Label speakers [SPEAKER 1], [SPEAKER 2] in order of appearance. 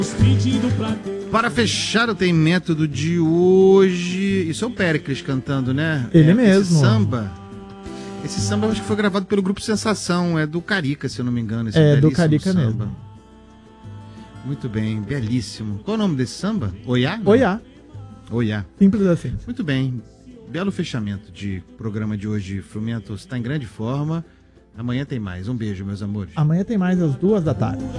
[SPEAKER 1] Para fechar o Tem Método de hoje, isso é o Péricles cantando, né?
[SPEAKER 2] Ele mesmo.
[SPEAKER 1] Esse samba acho que foi gravado pelo Grupo Sensação, é do Carica, se eu não me engano. Esse
[SPEAKER 2] do Carica
[SPEAKER 1] samba.
[SPEAKER 2] mesmo.
[SPEAKER 1] Muito bem, belíssimo. Qual é o nome desse samba? Oiá?
[SPEAKER 2] Oiá.
[SPEAKER 1] Oiá.
[SPEAKER 2] Simples assim.
[SPEAKER 1] Muito bem. Belo fechamento de programa de hoje. Frumento está em grande forma. Amanhã tem mais. Um beijo, meus amores.
[SPEAKER 2] Amanhã tem mais às 2 da tarde.